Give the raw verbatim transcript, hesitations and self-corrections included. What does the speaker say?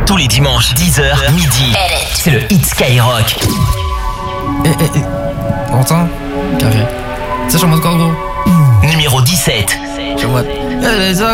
Tous les dimanches, dix heures, midi. C'est le hit Skyrock. Eh, eh, eh. T'entends? Carré. Ça, je suis en mode quoi, gros? Numéro dix-sept. Je suis en mode. Eh, les